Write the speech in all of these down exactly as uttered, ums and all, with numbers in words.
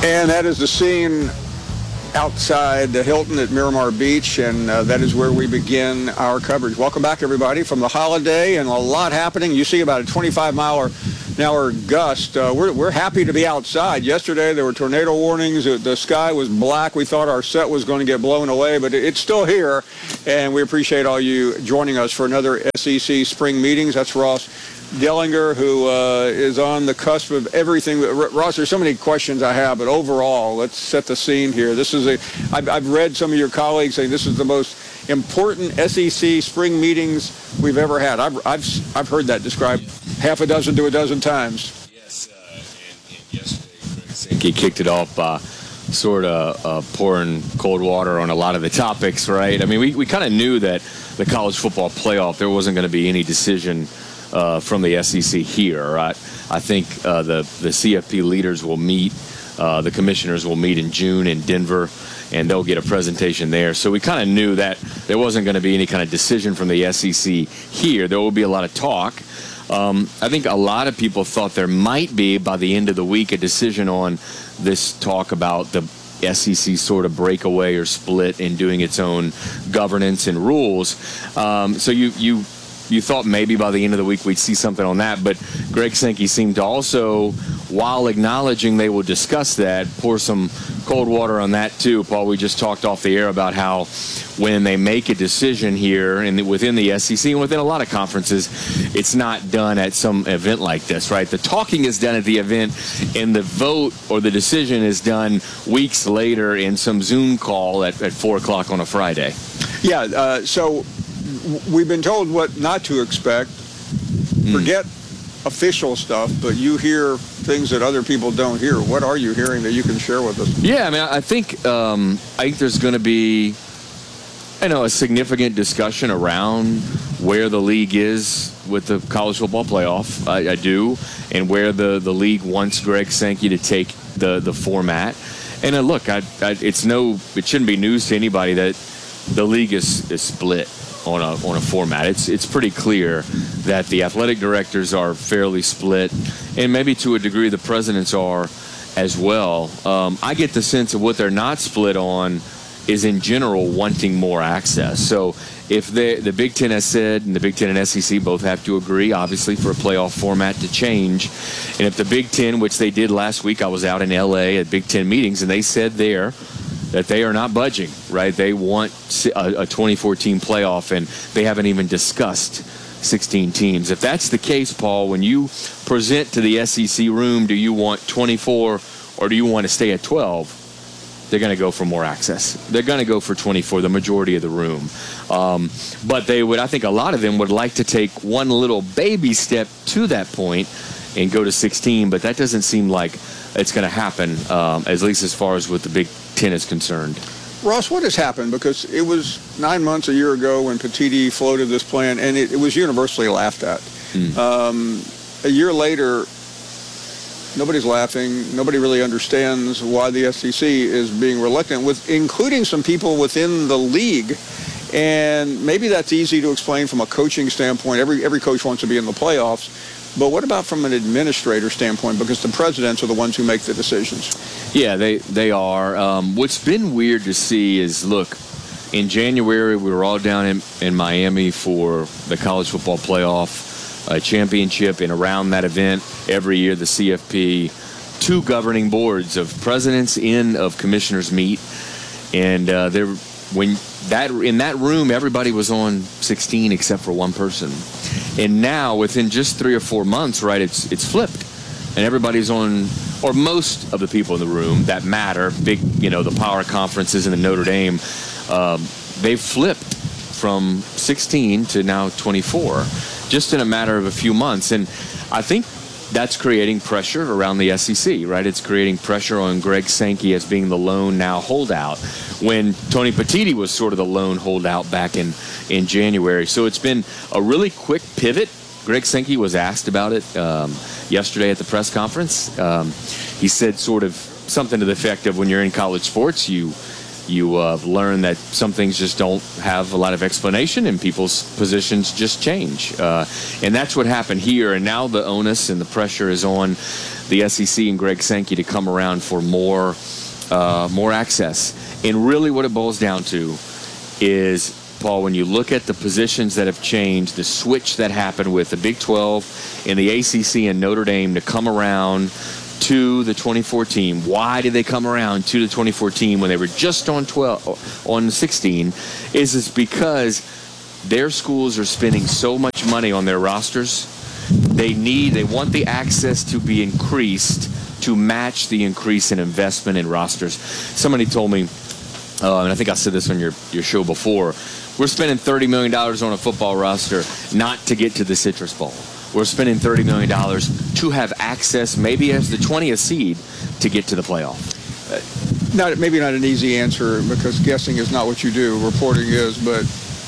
And that is the scene outside the Hilton at Miramar Beach, and uh, that is where we begin our coverage. Welcome back, everybody, from the holiday, and a lot happening. You see about a twenty-five mile an hour gust. Uh, we're, we're happy to be outside. Yesterday, there were tornado warnings. The sky was black. We thought our set was going to get blown away, but it's still here, and we appreciate all you joining us for another S E C Spring Meetings. That's Ross Dellinger, who uh, is on the cusp of everything. Ross, there's so many questions I have, but overall, let's set the scene here. This is a, I've, I've read some of your colleagues saying this is the most important S E C spring meetings we've ever had. I've, I've, I've heard that described half a dozen to a dozen times. Yes, uh, and, and yesterday, Greg Sankey kicked it off by sort of uh, pouring cold water on a lot of the topics, right? I mean, we, we kind of knew that the college football playoff, there wasn't going to be any decision Uh, from the S E C here. Right? I think uh, the, the C F P leaders will meet, uh, the commissioners will meet in June in Denver, and they'll get a presentation there. So we kind of knew that there wasn't going to be any kind of decision from the S E C here. There will be a lot of talk. Um, I think a lot of people thought there might be, by the end of the week, a decision on this talk about the S E C sort of breakaway or split in doing its own governance and rules. Um, so you you You thought maybe by the end of the week we'd see something on that, but Greg Sankey seemed to also, while acknowledging they will discuss that, pour some cold water on that too. Paul, we just talked off the air about how when they make a decision here and within the S E C and within a lot of conferences, it's not done at some event like this, right? The talking is done at the event, and the vote or the decision is done weeks later in some Zoom call at, at four o'clock on a Friday. Yeah, uh, so we've been told what not to expect. Forget mm. official stuff, but you hear things that other people don't hear. What are you hearing that you can share with us? Yeah, I mean, I think um, I think there's going to be, I know, a significant discussion around where the league is with the college football playoff. I, I do, and where the, the league wants Greg Sankey to take the the format. And uh, look, I, I, it's no, it shouldn't be news to anybody that the league is, is split on a on a format. It's it's pretty clear that the athletic directors are fairly split, and maybe to a degree the presidents are as well. Um, I get the sense of what they're not split on is in general wanting more access. So if they, the Big Ten has said, and the Big Ten and S E C both have to agree, obviously, for a playoff format to change. And if the Big Ten, which they did last week, I was out in L A at Big Ten meetings, and they said there that they are not budging, right? They want a, a twenty-four team playoff, and they haven't even discussed sixteen teams. If that's the case, Paul, when you present to the S E C room, do you want twenty-four or do you want to stay at twelve? They're going to go for more access. They're going to go for twenty-four, the majority of the room. Um, but they would, I think a lot of them would like to take one little baby step to that point and go to sixteen, but that doesn't seem like it's going to happen, um, at least as far as what the Big Ten is concerned. Ross, what has happened? Because it was nine months, a year ago, when Petitti floated this plan, and it, it was universally laughed at. Mm. Um, a year later, nobody's laughing. Nobody really understands why the S E C is being reluctant, with including some people within the league. And maybe that's easy to explain from a coaching standpoint. Every every coach wants to be in the playoffs. But what about from an administrator standpoint? Because the presidents are the ones who make the decisions. Yeah, they, they are. Um, what's been weird to see is, look, in January, we were all down in, in Miami for the college football playoff uh, championship, and around that event, every year the C F P, two governing boards of presidents and of commissioners meet. And uh, there, when that in that room, everybody was on sixteen except for one person. And now, within just three or four months, right, it's it's flipped. And everybody's on, or most of the people in the room that matter, big, you know, the power conferences and the Notre Dame, um, they've flipped from sixteen to now twenty-four, just in a matter of a few months. And I think that's creating pressure around the S E C, right? It's creating pressure on Greg Sankey as being the lone now holdout, when Tony Petitti was sort of the lone holdout back in, in January. So it's been a really quick pivot. Greg Sankey was asked about it um, yesterday at the press conference. Um, he said sort of something to the effect of, when you're in college sports, you you uh, learn that some things just don't have a lot of explanation and people's positions just change. Uh, and that's what happened here. And now the onus and the pressure is on the S E C and Greg Sankey to come around for more, uh, more access. And really what it boils down to is, Paul, when you look at the positions that have changed, the switch that happened with the Big twelve and the A C C and Notre Dame to come around to the twenty-four team. Why did they come around to the twenty-four team when they were just on twelve, on sixteen? Is it's because their schools are spending so much money on their rosters. They need, they want the access to be increased to match the increase in investment in rosters. Somebody told me, uh, and I think I said this on your, your show before, we're spending thirty million dollars on a football roster not to get to the Citrus Bowl. We're spending thirty million dollars to have access, maybe as the twentieth seed, to get to the playoff. Uh, not maybe not an easy answer, because guessing is not what you do. Reporting is, but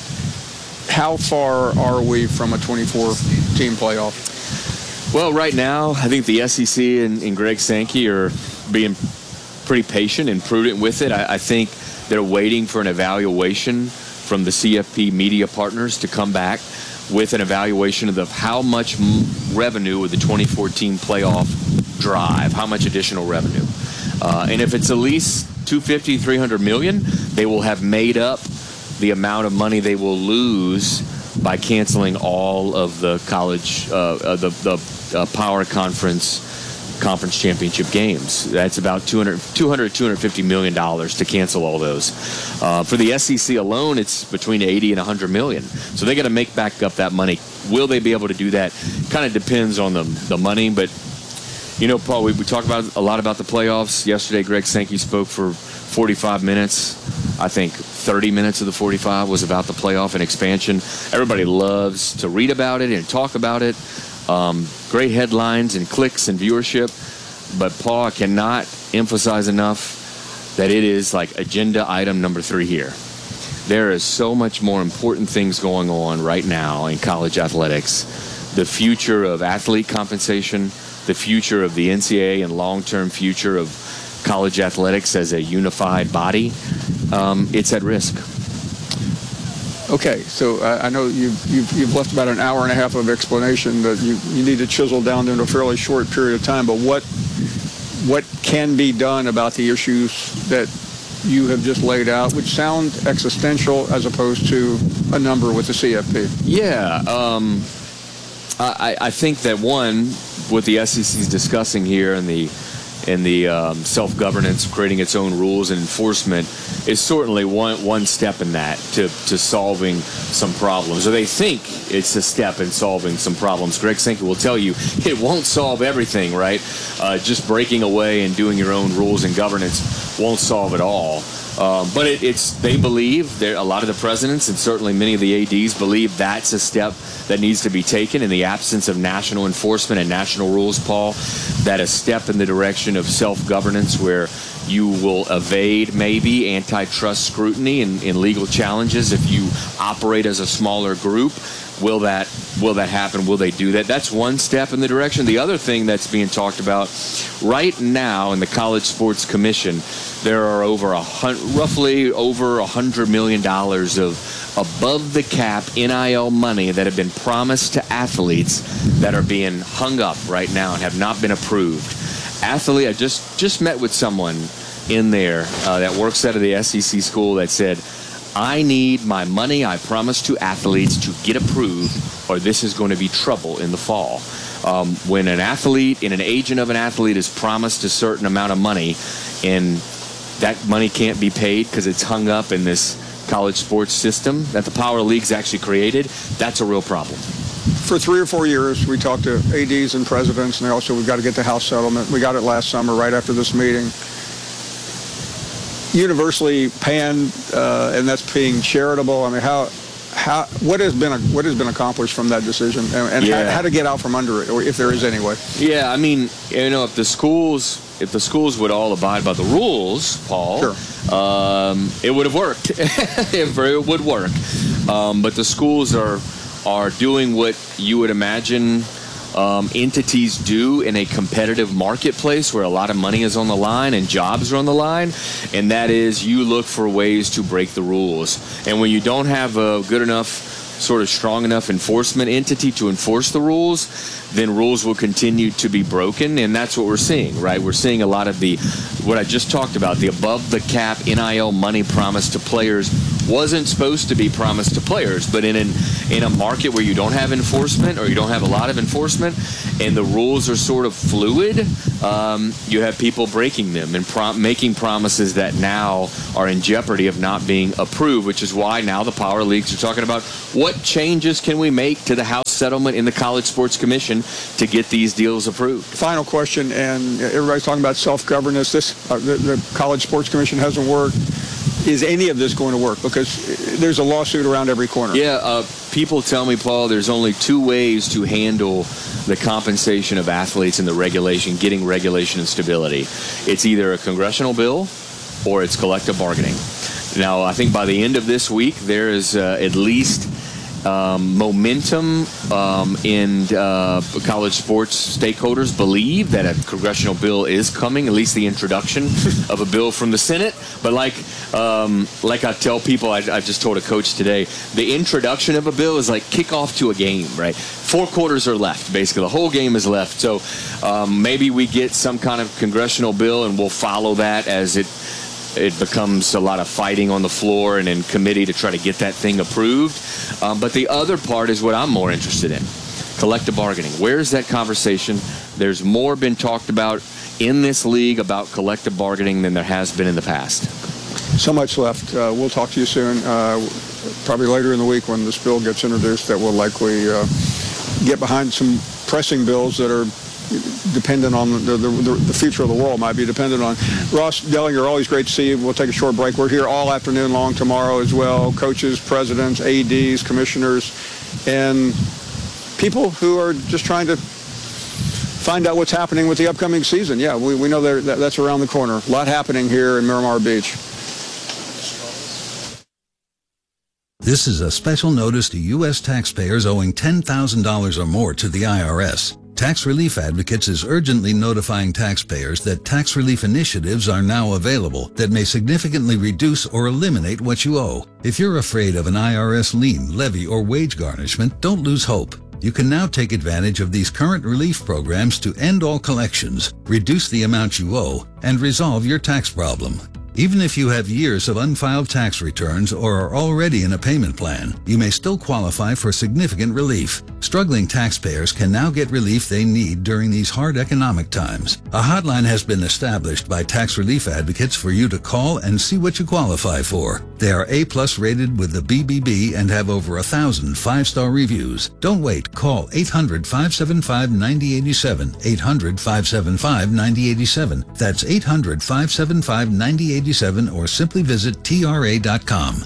how far are we from a twenty-four team playoff? Well, right now, I think the S E C and, and Greg Sankey are being pretty patient and prudent with it. I, I think they're waiting for an evaluation from the C F P media partners to come back with an evaluation of the, how much revenue would the twenty fourteen playoff drive, how much additional revenue. Uh, and if it's at least two hundred fifty, three hundred million, they will have made up the amount of money they will lose by canceling all of the college, uh, uh, the, the uh, power conference conference championship games. That's about two hundred, two hundred, two hundred fifty million dollars to cancel all those. Uh, for the S E C alone, it's between eighty and one hundred million. So they got to make back up that money. Will they be able to do that? Kind of depends on the the money. But you know, Paul, we, we talked about a lot about the playoffs yesterday. Greg Sankey spoke for forty-five minutes. I think thirty minutes of the forty-five was about the playoff and expansion. Everybody loves to read about it and talk about it. Um, great headlines and clicks and viewership. But, Paul, I cannot emphasize enough that it is like agenda item number three here. There is so much more important things going on right now in college athletics. The future of athlete compensation, the future of the N C double A and long-term future of college athletics as a unified body, um, it's at risk. Okay, so uh, I know you've, you've, you've left about an hour and a half of explanation that you, you need to chisel down into a fairly short period of time, but what what can be done about the issues that you have just laid out, which sound existential as opposed to a number with the C F P? Yeah, um, I, I think that, one, what the S E C is discussing here and the and the um, self-governance, creating its own rules and enforcement, is certainly one one step in that to, to solving some problems. Or they think it's a step in solving some problems. Greg Sankey will tell you it won't solve everything, right? Uh, just breaking away and doing your own rules and governance won't solve it all. Um, but it, it's they believe, a lot of the presidents and certainly many of the A Ds believe that's a step that needs to be taken in the absence of national enforcement and national rules, Paul, that a step in the direction of self-governance where you will evade maybe antitrust scrutiny and, and legal challenges if you operate as a smaller group. Will that will that happen? Will they do that? That's one step in the direction. The other thing that's being talked about right now in the College Sports Commission, there are over a hun- roughly over a hundred million dollars of above the cap N I L money that have been promised to athletes that are being hung up right now and have not been approved. Athlete, I just just met with someone in there uh, that works out of the S E C school that said, I need my money I promised to athletes to get approved, or this is going to be trouble in the fall. Um, when an athlete and an agent of an athlete is promised a certain amount of money and that money can't be paid because it's hung up in this college sports system that the Power League's actually created, that's a real problem. For three or four years, we talked to A Ds and presidents, and they also, we've got to get the House settlement. We got it last summer right after this meeting. Universally panned, uh, and that's being charitable. I mean, how, how, what has been, what has been accomplished from that decision, and, and yeah. how, how to get out from under it, or if there is any way? Yeah, I mean, you know, if the schools, if the schools would all abide by the rules, Paul, sure. um, it would have worked. It would work. Um, but the schools are are doing what you would imagine um, entities do in a competitive marketplace where a lot of money is on the line and jobs are on the line, and that is you look for ways to break the rules. And when you don't have a good enough, sort of strong enough enforcement entity to enforce the rules, then rules will continue to be broken, and that's what we're seeing, right? We're seeing a lot of the, what I just talked about, the above-the-cap N I L money promised to players wasn't supposed to be promised to players, but in an, in a market where you don't have enforcement or you don't have a lot of enforcement and the rules are sort of fluid, um, you have people breaking them and prom- making promises that now are in jeopardy of not being approved, which is why now the power leagues are talking about what changes can we make to the House settlement in the College Sports Commission to get these deals approved. Final question, and everybody's talking about self-governance. This uh, the, the College Sports Commission hasn't worked. Is any of this going to work? Because there's a lawsuit around every corner. Yeah, uh, people tell me, Paul, there's only two ways to handle the compensation of athletes and the regulation, getting regulation and stability. It's either a congressional bill or it's collective bargaining. Now, I think by the end of this week, there is uh, at least um, momentum um, in uh, college sports stakeholders believe that a congressional bill is coming, at least the introduction of a bill from the Senate. But like um, like I tell people, I, I just told a coach today, the introduction of a bill is like kickoff to a game, right? Four quarters are left, basically. The whole game is left. So um, maybe we get some kind of congressional bill and we'll follow that as it it becomes a lot of fighting on the floor and in committee to try to get that thing approved. Um, but the other part is what I'm more interested in, collective bargaining. Where's that conversation? There's more been talked about in this league about collective bargaining than there has been in the past. So much left. Uh, we'll talk to you soon, uh, probably later in the week when this bill gets introduced that will likely uh, get behind some pressing bills that are dependent on the, the, the future of the world, might be dependent on. Ross Dellinger, always great to see you. We'll take a short break. We're here all afternoon long tomorrow as well. Coaches, presidents, A Ds, commissioners, and people who are just trying to find out what's happening with the upcoming season. Yeah, we, we know that that's around the corner. A lot happening here in Miramar Beach. This is a special notice to U S taxpayers owing ten thousand dollars or more to the I R S. Tax Relief Advocates is urgently notifying taxpayers that tax relief initiatives are now available that may significantly reduce or eliminate what you owe. If you're afraid of an I R S lien, levy, or wage garnishment, don't lose hope. You can now take advantage of these current relief programs to end all collections, reduce the amount you owe, and resolve your tax problem. Even if you have years of unfiled tax returns or are already in a payment plan, you may still qualify for significant relief. Struggling taxpayers can now get relief they need during these hard economic times. A hotline has been established by Tax Relief Advocates for you to call and see what you qualify for. They are A-plus rated with the B B B and have over a thousand five-star reviews. Don't wait. Call eight hundred, five seven five, nine zero eight seven, eight hundred, five seven five, nine zero eight seven. That's eight hundred, five seven five, nine zero eight seven, or simply visit T R A dot com.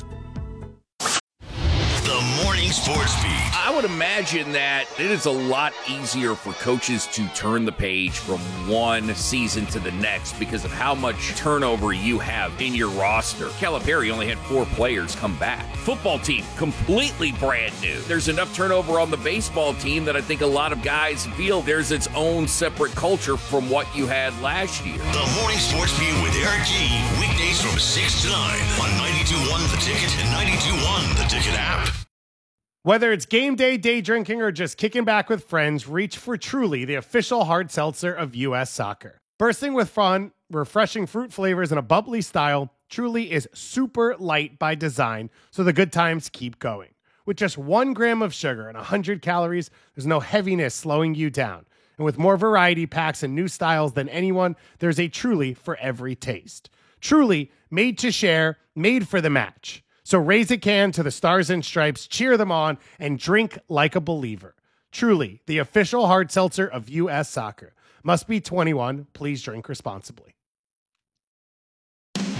The Morning Sports Beat. I would imagine that it is a lot easier for coaches to turn the page from one season to the next because of how much turnover you have in your roster. Calipari only had four players come back. Football team, completely brand new. There's enough turnover on the baseball team that I think a lot of guys feel there's its own separate culture from what you had last year. The Morning Sports Beat with Eric G. Weekdays from six to nine on ninety-two point one The Ticket and ninety-two point one The Ticket app. Whether it's game day, day drinking, or just kicking back with friends, reach for Truly, the official hard seltzer of U S Soccer. Bursting with fun, refreshing fruit flavors, and a bubbly style, Truly is super light by design, so the good times keep going. With just one gram of sugar and one hundred calories, there's no heaviness slowing you down. And with more variety packs and new styles than anyone, there's a Truly for every taste. Truly, made to share, made for the match. So raise a can to the Stars and Stripes, cheer them on, and drink like a believer. Truly, the official hard seltzer of U S Soccer. Must be twenty-one. Please drink responsibly.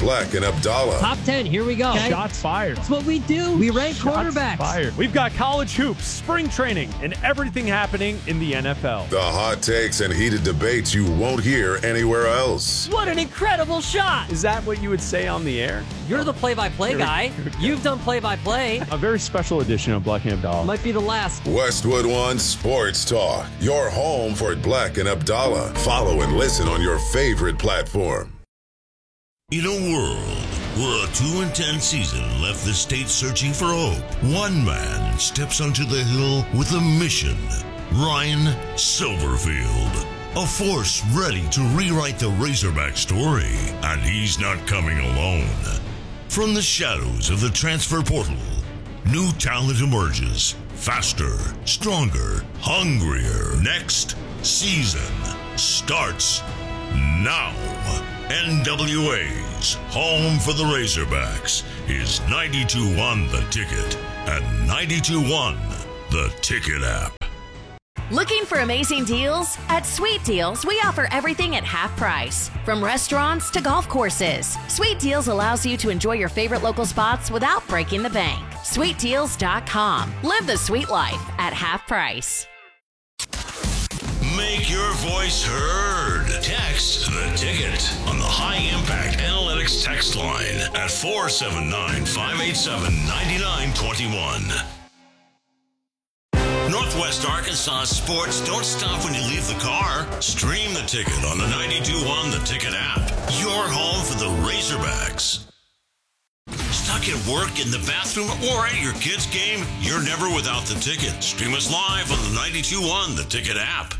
Black and Abdallah. Top ten, here we go. Shots fired. That's what we do. We rank Shots quarterbacks. fired. We've got college hoops, spring training, and everything happening in the N F L. The hot takes and heated debates you won't hear anywhere else. What an incredible shot. Is that what you would say on the air? You're the play-by-play guy. You've done play-by-play. A very special edition of Black and Abdallah. Might be the last. Westwood One Sports Talk, your home for Black and Abdallah. Follow and listen on your favorite platform. In a world where a two and ten season left the state searching for hope, one man steps onto the hill with a mission. Ryan Silverfield, a force ready to rewrite the Razorback story, and he's not coming alone. From the shadows of the transfer portal, new talent emerges, faster, stronger, hungrier. Next season starts now. N W A's home for the Razorbacks is ninety-two one The Ticket and ninety-two one The Ticket app. Looking for amazing deals? At Sweet Deals, we offer everything at half price. From restaurants to golf courses, Sweet Deals allows you to enjoy your favorite local spots without breaking the bank. sweet deals dot com. Live the sweet life at half price. Make your voice heard. Text The Ticket on the High Impact Analytics text line at four seven nine, five eight seven, nine nine two one. Northwest Arkansas sports don't stop when you leave the car. Stream The Ticket on the ninety-two one The Ticket app. Your home for the Razorbacks. Stuck at work, in the bathroom, or at your kid's game? You're never without The Ticket. Stream us live on the ninety-two one The Ticket app.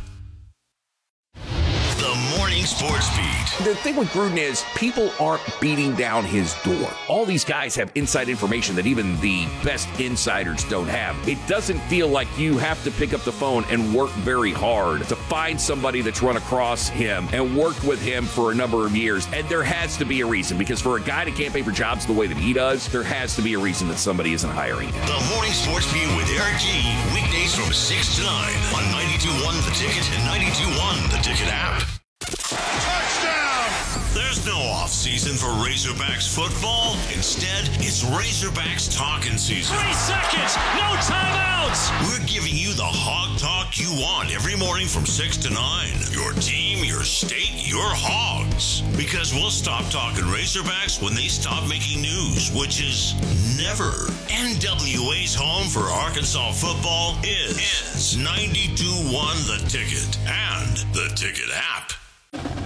The Morning Sports Beat. The thing with Gruden is people aren't beating down his door. All these guys have inside information that even the best insiders don't have. It doesn't feel like you have to pick up the phone and work very hard to find somebody that's run across him and worked with him for a number of years. And there has to be a reason, because for a guy that can't pay for jobs the way that he does, there has to be a reason that somebody isn't hiring him. The Morning Sports Beat with Eric G. Weekdays from six to nine on ninety-two one The Ticket and ninety-two one The Ticket app. Touchdown! There's no off-season for Razorbacks football. Instead, it's Razorbacks talking season. Three seconds, no timeouts! We're giving you the hog talk you want every morning from six to nine. Your team, your state, your hogs. Because we'll stop talking Razorbacks when they stop making news, which is never. N W A's home for Arkansas football is, is ninety-two one The Ticket and The Ticket app.